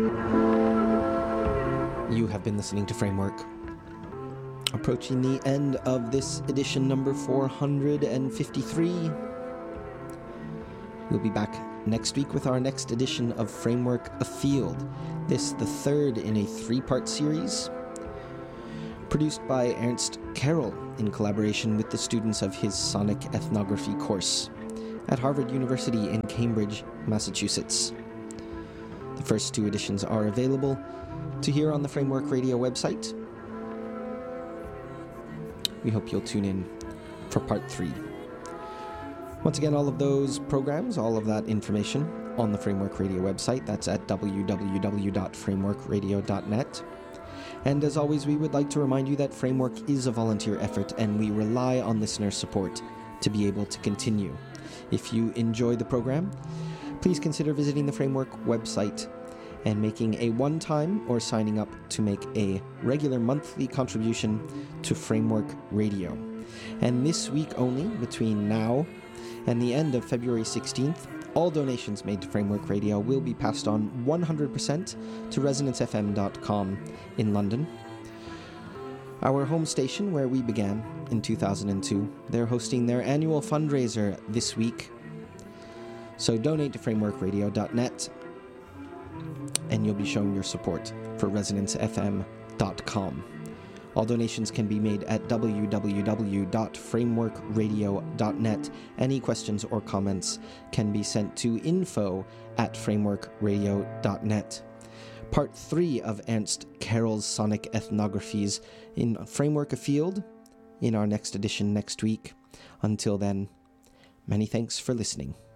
You have been listening to Framework. Approaching the end of this edition number 453. We'll be back next week with our next edition of Framework Afield. This the third in a three-part series, produced by Ernst Carroll in collaboration with the students of his Sonic Ethnography course at Harvard University in Cambridge, Massachusetts. The first two editions are available to hear on the Framework Radio website. We hope you'll tune in for part 3. Once again, all of those programs, all of that information on the Framework Radio website. That's at www.frameworkradio.net. And as always, we would like to remind you that Framework is a volunteer effort and we rely on listener support to be able to continue. If you enjoy the program, please consider visiting the Framework website and making a one-time or signing up to make a regular monthly contribution to Framework Radio. And this week only, between now and the end of February 16th, all donations made to Framework Radio will be passed on 100% to ResonanceFM.com in London, our home station where we began in 2002. They're hosting their annual fundraiser this week. So donate to frameworkradio.net and you'll be showing your support for ResonanceFM.com. All donations can be made at www.frameworkradio.net. Any questions or comments can be sent to info@frameworkradio.net. Part 3 of Ernst Carroll's Sonic Ethnographies in Framework Afield in our next edition next week. Until then, many thanks for listening.